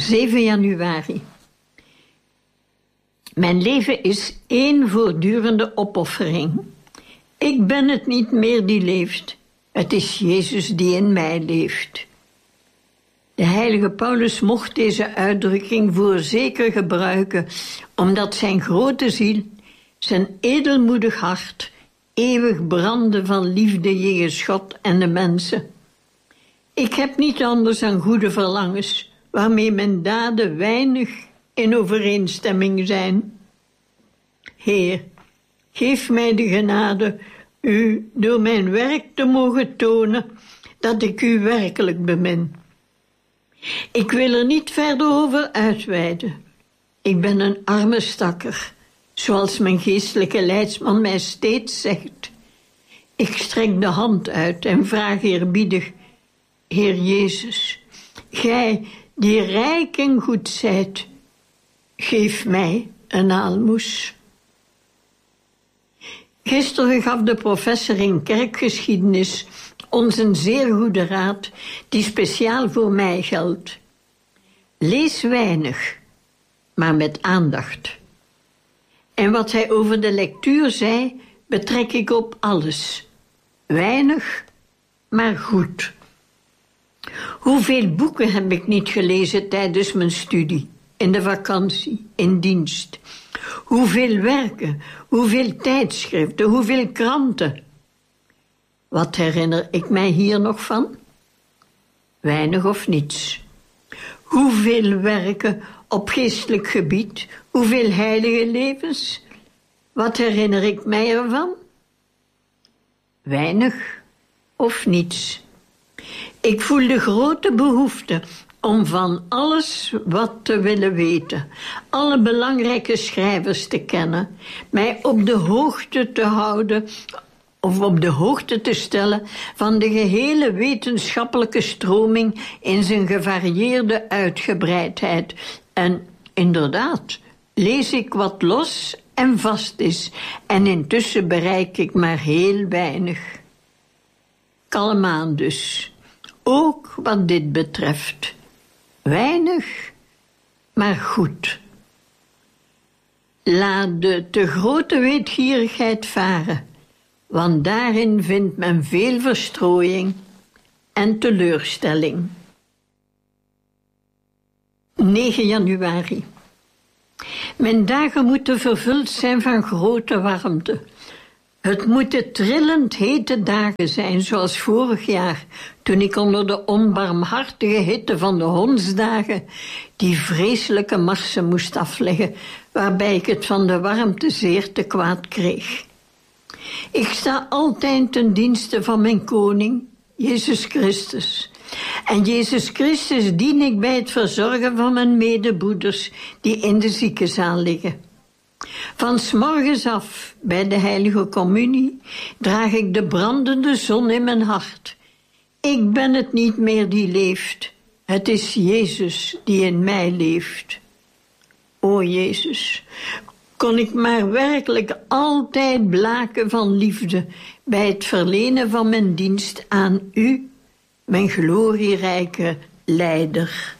7 januari. Mijn leven is één voortdurende opoffering. Ik ben het niet meer die leeft. Het is Jezus die in mij leeft. De heilige Paulus mocht deze uitdrukking voorzeker gebruiken, omdat zijn grote ziel, zijn edelmoedig hart, eeuwig brandde van liefde jegens God en de mensen. Ik heb niet anders dan goede verlangens, waarmee mijn daden weinig in overeenstemming zijn. Heer, geef mij de genade u door mijn werk te mogen tonen dat ik u werkelijk bemin. Ik wil er niet verder over uitweiden. Ik ben een arme stakker, zoals mijn geestelijke leidsman mij steeds zegt. Ik strek de hand uit en vraag eerbiedig: Heer Jezus, gij die rijk en goed zijt, geef mij een aalmoes. Gisteren gaf de professor in kerkgeschiedenis ons een zeer goede raad die speciaal voor mij geldt. Lees weinig, maar met aandacht. En wat hij over de lectuur zei, betrek ik op alles. Weinig, maar goed. Hoeveel boeken heb ik niet gelezen tijdens mijn studie, in de vakantie, in dienst? Hoeveel werken, hoeveel tijdschriften, hoeveel kranten? Wat herinner ik mij hier nog van? Weinig of niets. Hoeveel werken op geestelijk gebied, hoeveel heilige levens? Wat herinner ik mij ervan? Weinig of niets. Ik voel de grote behoefte om van alles wat te willen weten, alle belangrijke schrijvers te kennen, mij op de hoogte te houden of op de hoogte te stellen van de gehele wetenschappelijke stroming in zijn gevarieerde uitgebreidheid. En inderdaad, lees ik wat los en vast is, en intussen bereik ik maar heel weinig. Kalm aan dus, ook wat dit betreft. Weinig, maar goed. Laat de te grote weetgierigheid varen, want daarin vindt men veel verstrooiing en teleurstelling. 9 januari. Mijn dagen moeten vervuld zijn van grote warmte. Het moeten trillend hete dagen zijn, zoals vorig jaar, toen ik onder de onbarmhartige hitte van de hondsdagen die vreselijke marsen moest afleggen, waarbij ik het van de warmte zeer te kwaad kreeg. Ik sta altijd ten dienste van mijn koning, Jezus Christus. En Jezus Christus dien ik bij het verzorgen van mijn medebroeders die in de ziekenzaal liggen. Van 's morgens af, bij de heilige communie, draag ik de brandende zon in mijn hart. Ik ben het niet meer die leeft. Het is Jezus die in mij leeft. O Jezus, kon ik maar werkelijk altijd blaken van liefde bij het verlenen van mijn dienst aan U, mijn glorierijke Leider.